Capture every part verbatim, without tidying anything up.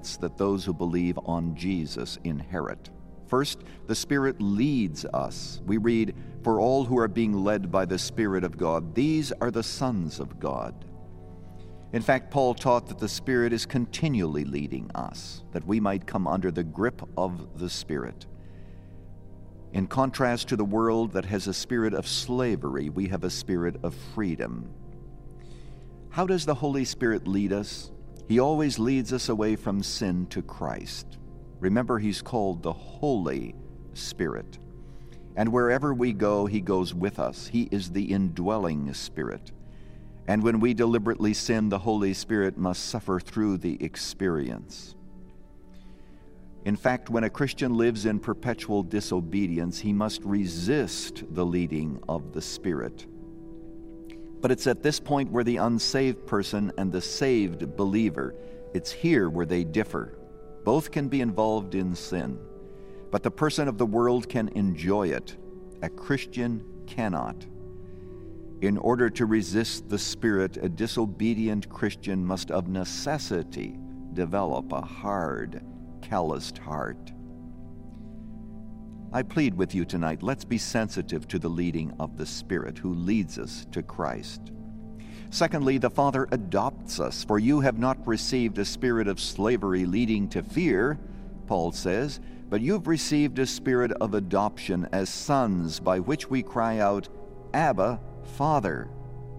benefits that those who believe on Jesus inherit. First, the Spirit leads us. We read, "For all who are being led by the Spirit of God, these are the sons of God." In fact, Paul taught that the Spirit is continually leading us, that we might come under the grip of the Spirit. In contrast to the world that has a spirit of slavery, we have a spirit of freedom. How does the Holy Spirit lead us? He always leads us away from sin to Christ. Remember, He's called the Holy Spirit. And wherever we go, He goes with us. He is the indwelling Spirit. And when we deliberately sin, the Holy Spirit must suffer through the experience. In fact, when a Christian lives in perpetual disobedience, he must resist the leading of the Spirit. But it's at this point where the unsaved person and the saved believer, it's here where they differ. Both can be involved in sin, but the person of the world can enjoy it. A Christian cannot. In order to resist the Spirit, a disobedient Christian must of necessity develop a hard, calloused heart. I plead with you tonight, let's be sensitive to the leading of the Spirit who leads us to Christ. Secondly, the Father adopts us, for you have not received a spirit of slavery leading to fear, Paul says, but you've received a spirit of adoption as sons, by which we cry out, Abba, Father.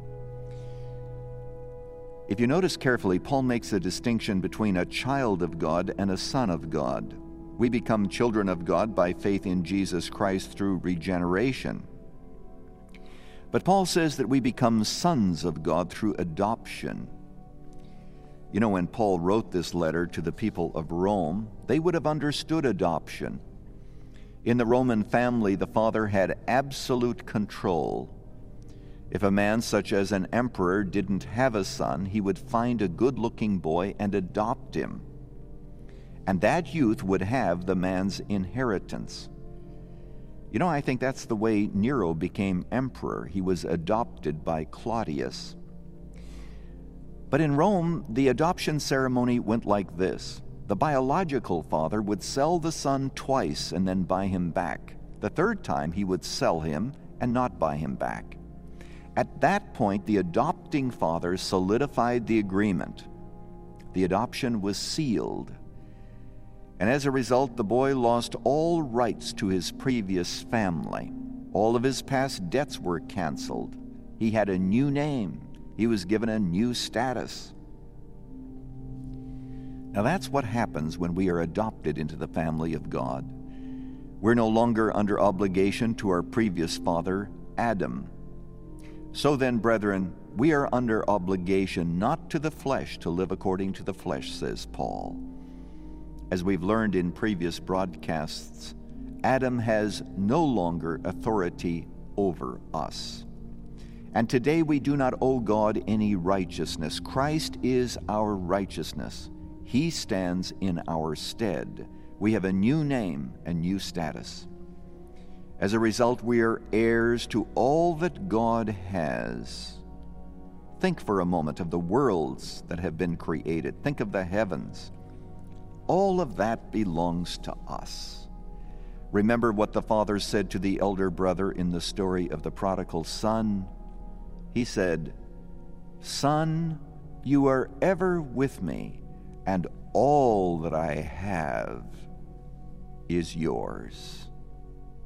If you notice carefully, Paul makes a distinction between a child of God and a son of God. We become children of God by faith in Jesus Christ through regeneration. But Paul says that we become sons of God through adoption. You know, when Paul wrote this letter to the people of Rome, they would have understood adoption. In the Roman family, the father had absolute control. If a man such as an emperor didn't have a son, he would find a good-looking boy and adopt him. And that youth would have the man's inheritance. You know, I think that's the way Nero became emperor. He was adopted by Claudius. But in Rome, the adoption ceremony went like this. The biological father would sell the son twice and then buy him back. The third time, he would sell him and not buy him back. At that point, the adopting father solidified the agreement. The adoption was sealed. And as a result, the boy lost all rights to his previous family. All of his past debts were canceled. He had a new name. He was given a new status. Now that's what happens when we are adopted into the family of God. We're no longer under obligation to our previous father, Adam. So then, brethren, we are under obligation not to the flesh to live according to the flesh, says Paul. As we've learned in previous broadcasts, Adam has no longer authority over us. And today we do not owe God any righteousness. Christ is our righteousness. He stands in our stead. We have a new name and new status. As a result, we are heirs to all that God has. Think for a moment of the worlds that have been created. Think of the heavens. All of that belongs to us. Remember what the father said to the elder brother in the story of the prodigal son? He said, "Son, you are ever with me, and all that I have is yours."